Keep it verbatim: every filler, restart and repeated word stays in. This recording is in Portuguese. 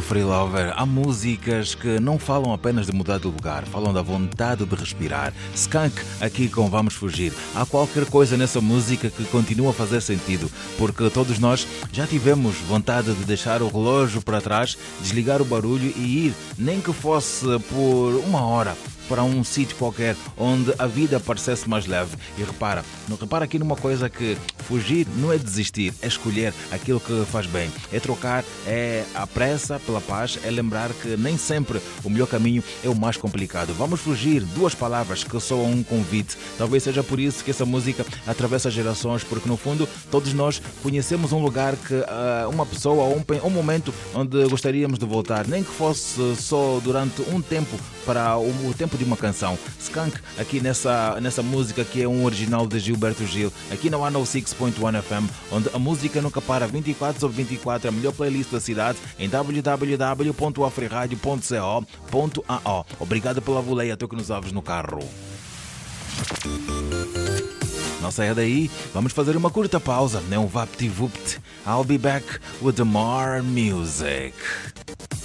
Free Lover, há músicas que não falam apenas de mudar de lugar, falam da vontade de respirar. Skunk aqui com Vamos Fugir. Há qualquer coisa nessa música que continua a fazer sentido, porque todos nós já tivemos vontade de deixar o relógio para trás, desligar o barulho e ir, nem que fosse por uma hora, para um sítio qualquer onde a vida parecesse mais leve. E repara, repara aqui numa coisa, que fugir não é desistir, é escolher aquilo que faz bem, é trocar é a pressa pela paz, é lembrar que nem sempre o melhor caminho é o mais complicado. Vamos fugir, duas palavras que soam um convite. Talvez seja por isso que essa música atravessa gerações, porque no fundo todos nós conhecemos um lugar que uh, uma pessoa ou um, um momento onde gostaríamos de voltar, nem que fosse só durante um tempo, para o, o tempo de uma canção. Skunk aqui nessa, nessa música que é um original de Gilberto Gil, aqui na cento e seis ponto um F M, onde a música nunca para, vinte e quatro sobre vinte e quatro, a melhor playlist da cidade em w w w ponto afriradio ponto co ponto a o. Obrigado pela voleia, tu que nos ouves no carro. Não saia daí, vamos fazer uma curta pausa, não vapt-vupt. I'll be back with the more music.